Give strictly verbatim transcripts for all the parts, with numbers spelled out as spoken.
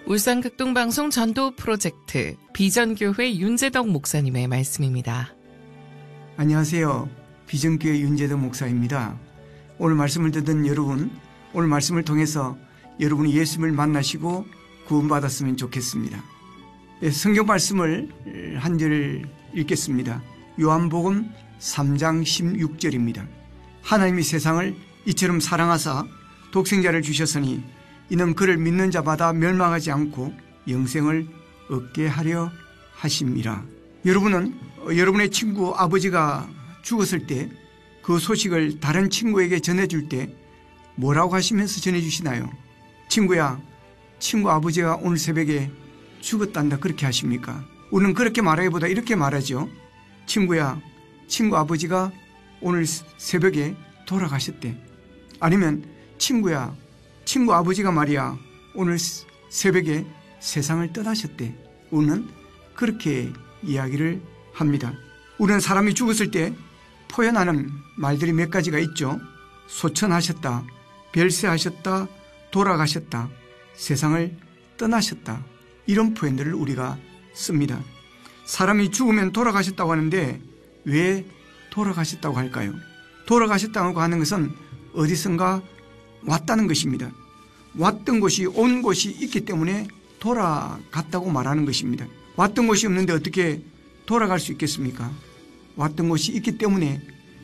울산극동방송 전도 프로젝트 비전교회 윤재덕 목사님의 말씀입니다. 안녕하세요. 비전교회 윤재덕 목사입니다. 오늘 말씀을 듣는 여러분, 오늘 말씀을 통해서 여러분이 예수님을 만나시고 구원받았으면 좋겠습니다. 성경 말씀을 한 절 읽겠습니다. 요한복음 삼 장 십육 절입니다. 하나님이 세상을 이처럼 사랑하사 독생자를 주셨으니 이는 그를 믿는 자마다 멸망하지 않고 영생을 얻게 하려 하심이라. 여러분은 여러분의 친구 아버지가 죽었을 때 그 소식을 다른 친구에게 전해줄 때 뭐라고 하시면서 전해주시나요? 친구야, 친구 아버지가 오늘 새벽에 죽었단다 그렇게 하십니까? 우리는 그렇게 말하기보다 이렇게 말하죠. 친구야, 친구 아버지가 오늘 새벽에 돌아가셨대. 아니면 친구야, 친구 아버지가 말이야 오늘 새벽에 세상을 떠나셨대. 우리는 그렇게 이야기를 합니다. 우리는 사람이 죽었을 때 표현하는 말들이 몇 가지가 있죠. 소천하셨다, 별세하셨다, 돌아가셨다, 세상을 떠나셨다, 이런 표현들을 우리가 씁니다. 사람이 죽으면 돌아가셨다고 하는데 왜 돌아가셨다고 할까요? 돌아가셨다고 하는 것은 어디선가 왔다는 것입니다. 왔던 곳이 온 곳이 있기 때문에 돌아갔다고 말하는 것입니다. 왔던 곳이 없는데 어떻게 돌아갈 수 있겠습니까? 왔던 곳이 있기 때문에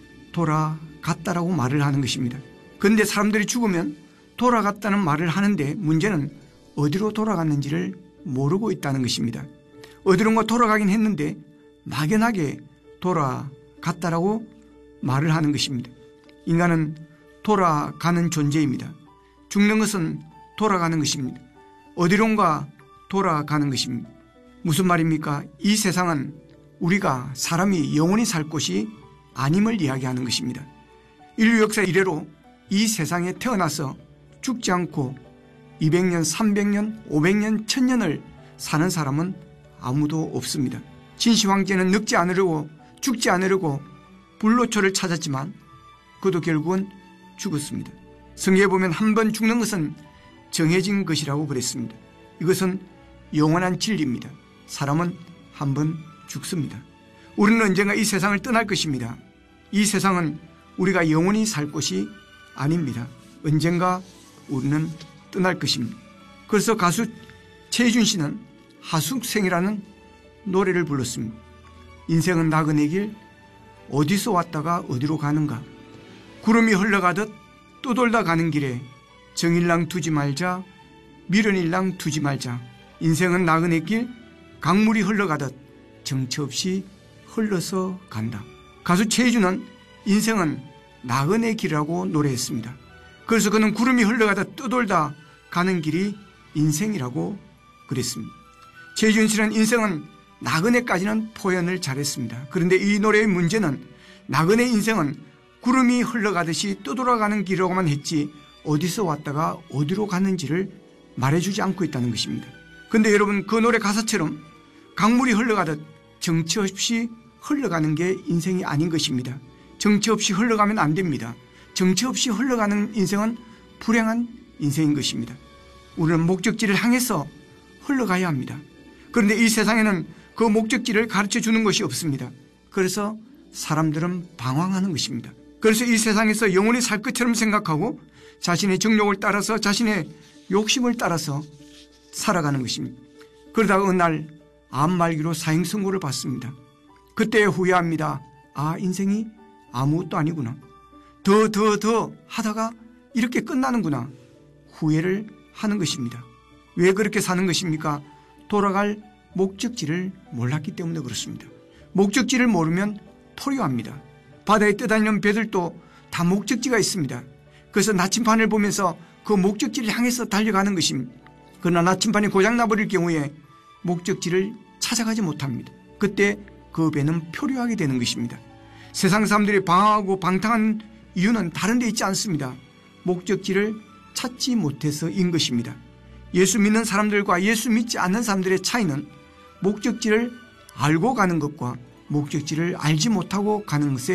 돌아갔다라고 말을 하는 것입니다. 그런데 사람들이 죽으면 돌아갔다는 말을 하는데 문제는 어디로 돌아갔는지를 모르고 있다는 것입니다. 어디론가 돌아가긴 했는데 막연하게 돌아갔다라고 말을 하는 것입니다. 인간은 돌아가는 존재입니다. 죽는 것은 돌아가는 것입니다. 어디론가 돌아가는 것입니다. 무슨 말입니까? 이 세상은 우리가 사람이 영원히 살 곳이 아님을 이야기하는 것입니다. 인류 역사 이래로 이 세상에 태어나서 죽지 않고 이백 년, 삼백 년, 오백 년, 천 년을 사는 사람은 아무도 없습니다. 진시 황제는 늙지 않으려고 죽지 않으려고 불로초를 찾았지만 그도 결국은 죽었습니다. 성경에 보면 한 번 죽는 것은 정해진 것이라고 그랬습니다. 이것은 영원한 진리입니다. 사람은 한 번 죽습니다. 우리는 언젠가 이 세상을 떠날 것입니다. 이 세상은 우리가 영원히 살 곳이 아닙니다. 언젠가 우리는 떠날 것입니다. 그래서 가수 최희준 씨는 하숙생이라는 노래를 불렀습니다. 인생은 나그네 길, 어디서 왔다가 어디로 가는가. 구름이 흘러가듯 떠돌다 가는 길에 정일랑 두지 말자, 미련일랑 두지 말자. 인생은 나그네 길, 강물이 흘러가듯 정처 없이 흘러서 간다. 가수 최희준은 인생은 나그네 길이라고 노래했습니다. 그래서 그는 구름이 흘러가듯 떠돌다 가는 길이 인생이라고 그랬습니다. 최희준 씨는 인생은 나그네까지는 표현을 잘했습니다. 그런데 이 노래의 문제는 나그네 인생은 구름이 흘러가듯이 떠돌아가는 길이라고만 했지 어디서 왔다가 어디로 갔는지를 말해주지 않고 있다는 것입니다. 그런데 여러분, 그 노래 가사처럼 강물이 흘러가듯 정처 없이 흘러가는 게 인생이 아닌 것입니다. 정처 없이 흘러가면 안 됩니다. 정처 없이 흘러가는 인생은 불행한 인생인 것입니다. 우리는 목적지를 향해서 흘러가야 합니다. 그런데 이 세상에는 그 목적지를 가르쳐 주는 것이 없습니다. 그래서 사람들은 방황하는 것입니다. 그래서 이 세상에서 영원히 살 것처럼 생각하고 자신의 정욕을 따라서 자신의 욕심을 따라서 살아가는 것입니다. 그러다가 어느 날 암 말기로 사형 선고를 받습니다. 그때 후회합니다. 아, 인생이 아무것도 아니구나. 더 더 더 하다가 이렇게 끝나는구나. 후회를 하는 것입니다. 왜 그렇게 사는 것입니까? 돌아갈 목적지를 몰랐기 때문에 그렇습니다. 목적지를 모르면 포효합니다. 바다에 떠다니는 배들도 다 목적지가 있습니다. 그래서 나침반을 보면서 그 목적지를 향해서 달려가는 것입니다. 그러나 나침반이 고장나버릴 경우에 목적지를 찾아가지 못합니다. 그때 그 배는 표류하게 되는 것입니다. 세상 사람들이 방황하고 방탕한 이유는 다른 데 있지 않습니다. 목적지를 찾지 못해서인 것입니다. 예수 믿는 사람들과 예수 믿지 않는 사람들의 차이는 목적지를 알고 가는 것과 목적지를 알지 못하고 가는 것에